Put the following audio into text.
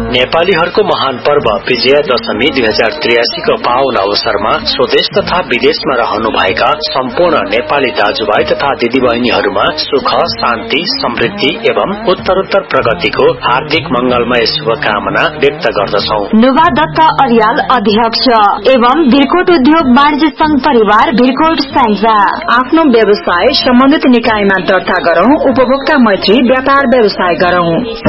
नेपालीहरूको महान पर्व विजया दशमी 2083 को पावन अवसरमा स्वदेश तथा विदेशमा रहनुभएका सम्पूर्ण नेपाली दाजुभाइ तथा दिदीबहिनीहरूमा सुख शान्ति समृद्धि एवं उत्तरोत्तर प्रगतिको हार्दिक मंगलमय शुभकामना व्यक्त गर्दछौं। नुवा दत्त अर्याल अध्यक्ष एवं भिरकोट उद्योग वाणिज्य संघ परिवार भिरकोट स्याङ्जा। आफ्नो व्यवसाय सम्बन्धित निकायमा दर्ता गरौं। उपभोक्ता मैत्री व्यापार व्यवसाय गरौं।